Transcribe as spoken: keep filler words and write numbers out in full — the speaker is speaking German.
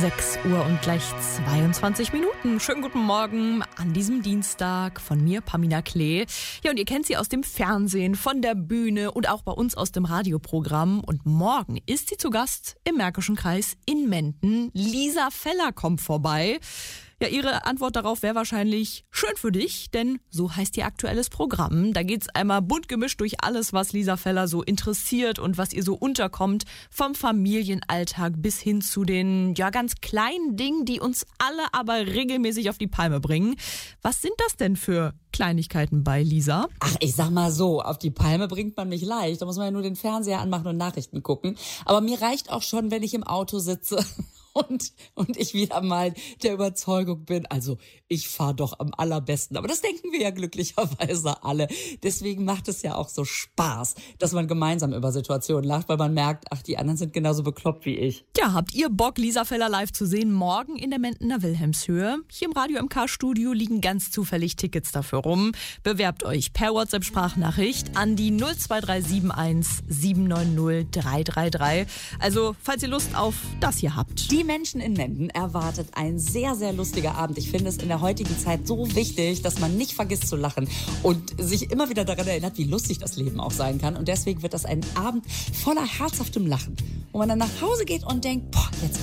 sechs Uhr und gleich zweiundzwanzig Minuten. Schönen guten Morgen an diesem Dienstag von mir, Pamina Klee. Ja, und ihr kennt sie aus dem Fernsehen, von der Bühne und auch bei uns aus dem Radioprogramm. Und morgen ist sie zu Gast im Märkischen Kreis in Menden. Lisa Feller kommt vorbei. Ja, ihre Antwort darauf wäre wahrscheinlich schön für dich, denn so heißt ihr aktuelles Programm. Da geht's einmal bunt gemischt durch alles, was Lisa Feller so interessiert und was ihr so unterkommt. Vom Familienalltag bis hin zu den, ja, ganz kleinen Dingen, die uns alle aber regelmäßig auf die Palme bringen. Was sind das denn für Kleinigkeiten bei Lisa? Ach, ich sag mal so, auf die Palme bringt man mich leicht. Da muss man ja nur den Fernseher anmachen und Nachrichten gucken. Aber mir reicht auch schon, wenn ich im Auto sitze und, und ich wieder mal der Überzeugung bin, also ich fahre doch am allerbesten. Aber das denken wir ja glücklicherweise alle. Deswegen macht es ja auch so Spaß, dass man gemeinsam über Situationen lacht, weil man merkt, ach, die anderen sind genauso bekloppt wie ich. Ja, habt ihr Bock, Lisa Feller live zu sehen? Morgen in der Mendener Wilhelmshöhe. Hier im Radio M K-Studio liegen ganz zufällig Tickets dafür rum. Bewerbt euch per WhatsApp-Sprachnachricht an die null zwei drei sieben eins sieben neun null drei drei drei. Also, falls ihr Lust auf das hier habt. Die Menschen in Menden erwartet ein sehr, sehr lustiger Abend. Ich finde es in der heutigen Zeit so wichtig, dass man nicht vergisst zu lachen und sich immer wieder daran erinnert, wie lustig das Leben auch sein kann. Und deswegen wird das ein Abend voller herzhaftem Lachen, wo man dann nach Hause geht und denkt, boah, jetzt